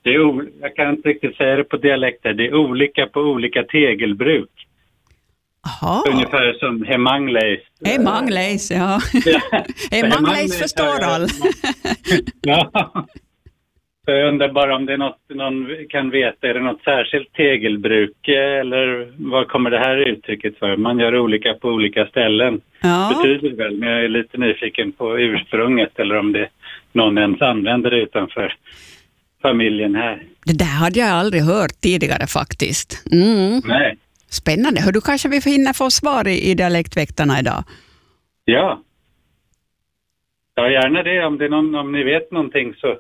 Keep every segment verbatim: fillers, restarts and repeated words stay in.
Det är o- jag kan inte riktigt säga det på dialekter. Det är olika på olika tegelbruk. Jaha. Ungefär som hemangleis. Hej Mangleis, ja. Hej Mangleis förstår all. Ja. Så jag undrar bara om det är något någon kan veta. Är det något särskilt tegelbruk eller vad kommer det här uttrycket för? Man gör olika på olika ställen. Ja. Betyder det väl. Men jag är lite nyfiken på ursprunget eller om det någon ens använder det utanför familjen här. Det där hade jag aldrig hört tidigare faktiskt. Mm. Nej. Spännande. Hör du kanske vi får hinna få svar i, i dialektväktarna idag? Ja. Ja, gärna det. Om det är någon, om ni vet någonting så,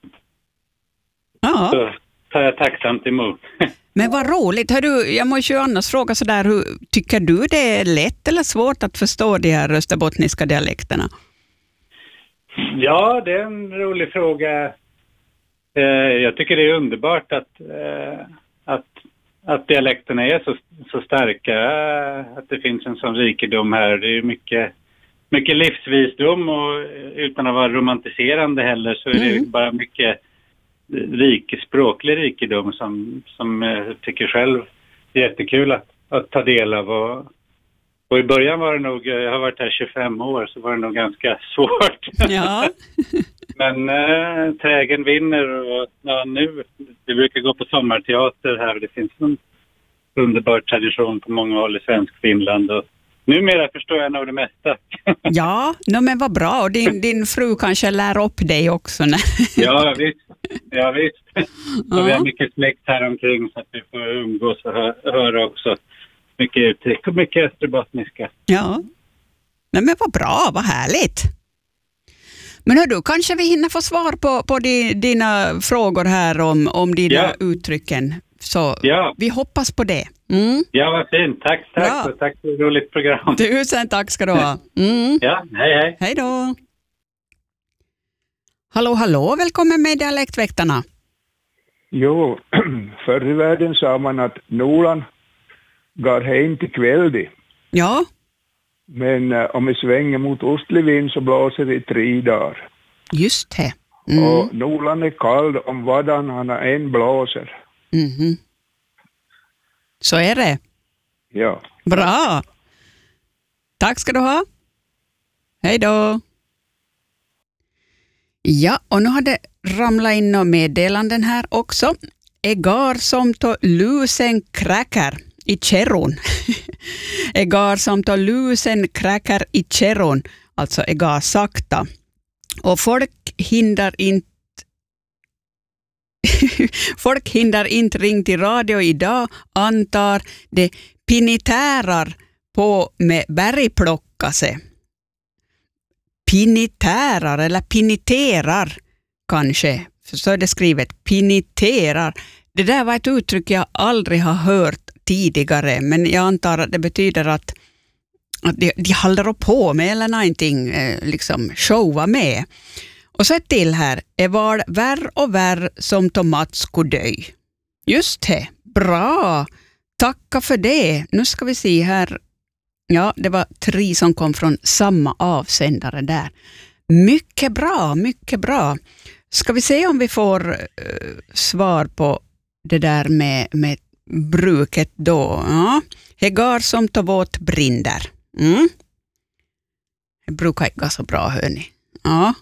Ja. så tar jag tacksamt emot. Men vad roligt. Hör du, jag måste ju annars fråga så där, hur, tycker du det är lätt eller svårt att förstå de här österbottniska dialekterna? Ja, det är en rolig fråga. Eh, jag tycker det är underbart att, eh, att, att dialekterna är så, så starka. Att det finns en sån rikedom här. Det är mycket, mycket livsvisdom och utan att vara romantiserande heller så är det Mm. bara mycket rik, språklig rikedom som, som jag tycker själv är jättekul att, att ta del av. Och, och i början var det nog, jag har varit här tjugofem år, så var det nog ganska svårt. Ja. Men äh, trägen vinner och ja, nu, vi brukar gå på sommarteater här. Det finns en underbar tradition på många håll i svensk Finland och numera förstår jag nog det mesta. Ja, no, men vad bra. Och din, din fru kanske lär upp dig också. Nej? Ja, visst. Ja, visst. Ja. Och vi har mycket släkt här omkring så att vi får umgås och hö- höra också mycket uttryck och mycket österbottniska. Ja. Nej, men vad bra, vad härligt. Men hör du, kanske vi hinner få svar på, på di, dina frågor här om, om dina Ja. uttrycken. Så Ja. vi hoppas på det. Mm. Ja, vad fint. Tack, tack. Ja. Och tack för ett roligt program. Tusen tack ska du ha. Mm. Ja, hej, hej. Hej då. Hallå, hallå, välkommen med dialektväktarna. Jo, förr i världen sa man att Nolan går hem till kväldi. Ja, Men uh, om vi svänger mot ostlig vind så blåser det i tre dagar. just det. Mm. Och Nolan är kall om vadan han har en blåser. Mhm. Så är det. Ja. Bra. Tack ska du ha. Hej då. Ja, och nu har det ramlat in några meddelanden här också. Egar som to lusen kräkar i kärron. Egar som to lusen kräkar i kärron. Alltså egar sakta. Och folk hindrar inte Folk hindrar inte ring till radio idag, antar det pinitärar på med bergplockase. Pinitärar eller piniterar kanske, så är det skrivet piniterar. Det där var ett uttryck jag aldrig har hört tidigare, men jag antar att det betyder att, att de, de håller på med eller någonting, eh, liksom showa med. Och så ett till här, är var värr och värr som tomat skulle dö. Just det, bra. Tacka för det. Nu ska vi se här. Ja, det var tre som kom från samma avsändare där. Mycket bra, mycket bra. Ska vi se om vi får uh, svar på det där med, med bruket då. Ja. Hegar som tar våt brinder. Mm. Det brukar inte gå så bra, hörni. Ja.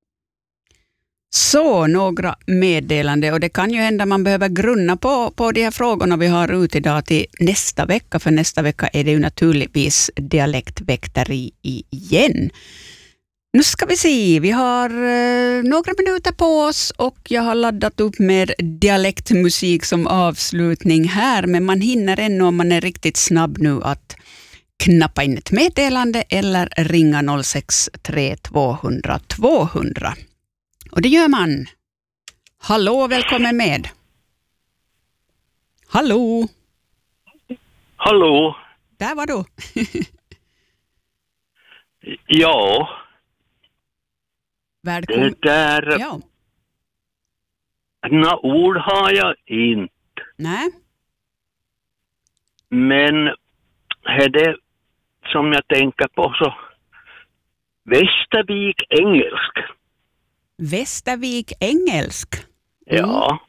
Så, några meddelande, och det kan ju hända man behöver grunna på, på de här frågorna vi har ut idag till nästa vecka, för nästa vecka är det ju naturligtvis dialektväkteri igen. Nu ska vi se, vi har eh, några minuter på oss och jag har laddat upp med dialektmusik som avslutning här, men man hinner ännu om man är riktigt snabb nu att knappa in ett meddelande eller ringa noll sex tre två noll noll två noll noll. Och det gör man. Hallå, välkommen med. Hallå. Hallå? Där var du. Ja, Välkommen. det där... Ja. Några ord har jag inte. Nej. Men är det som jag tänker på så... Västervik engelsk. Västervik engelsk. Ja.